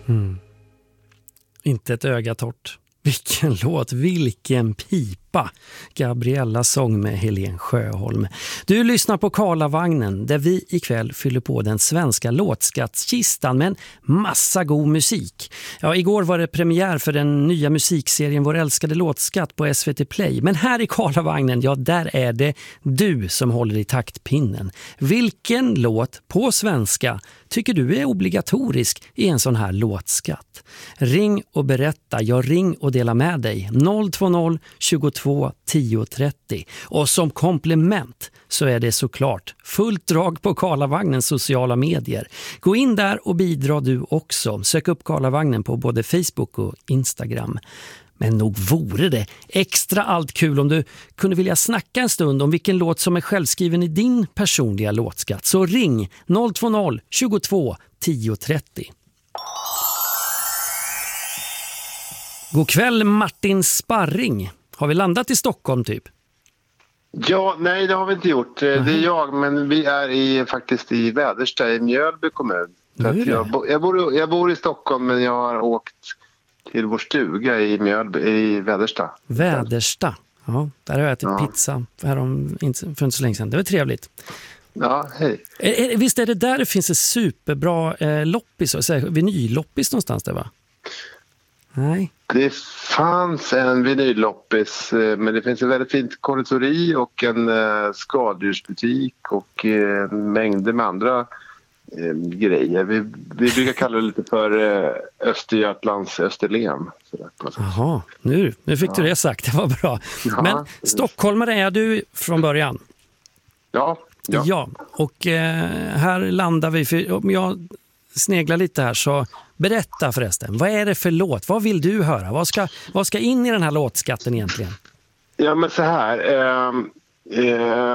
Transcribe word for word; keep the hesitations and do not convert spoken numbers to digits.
Mm. Inte ett öga torrt. Vilken låt, vilken pipa. Gabriella sång med Helen Sjöholm. Du lyssnar på Karlavagnen där vi ikväll fyller på den svenska låtskattskistan med en massa god musik. Ja, igår var det premiär för den nya musikserien Vår älskade låtskatt på S V T Play. Men här i Karlavagnen, ja där är det du som håller i taktpinnen. Vilken låt på svenska tycker du är obligatorisk i en sån här låtskatt? Ring och berätta, jag ring och dela med dig. noll två noll tjugotvå tio trettio. Och som komplement så är det såklart fullt drag på Karlavagnens sociala medier. Gå in där och bidra du också. Sök upp Karlavagnen på både Facebook och Instagram. Men nog vore det extra allt kul om du kunde vilja snacka en stund om vilken låt som är självskriven i din personliga låtskatt. Så ring noll två noll tjugotvå tio trettio. God kväll Martin Sparring. Har vi landat i Stockholm typ? Ja, nej det har vi inte gjort. Det är jag, men vi är i, faktiskt i Väderstad i Mjölby kommun. Så att jag, bo, jag, bor, jag bor i Stockholm men jag har åkt till vår stuga i Mjölby, i Väderstad. Väderstad, ja. Där har jag ätit ja. pizza här om, inte, för inte så länge sedan. Det var trevligt. Ja, hej. Är, är, visst är det där det finns ett superbra eh, loppis, vinylloppis någonstans där va? Nej. Det fanns en vinylloppis, men det finns en väldigt fint konditori och en eh, skadedjursbutik och eh, mängder med andra eh, grejer. Vi, vi brukar kalla det lite för eh, Östergötlands Österlen. Jaha, nu, nu fick ja. du det sagt, det var bra. Ja, men stockholmare är du från början? Ja. Ja, ja och eh, här landar vi, för om jag sneglar lite här så berätta förresten, vad är det för låt? Vad vill du höra? Vad ska, vad ska in i den här låtskatten egentligen? Ja men så här, eh, eh,